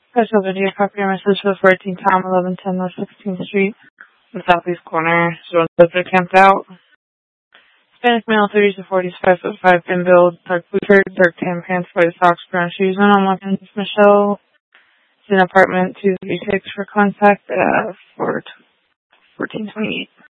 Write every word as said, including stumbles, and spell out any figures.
Special video copy message for fourteen Tom, eleven ten West sixteenth Street, in the southeast corner. So they're camped out. Hispanic male, thirties to forties, five foot five, thin build, dark blue shirt, dark tan pants, white socks, brown shoes. And I'm walking with Michelle. It's in apartment two thirty-six for contact uh, for fourteen twenty-eight.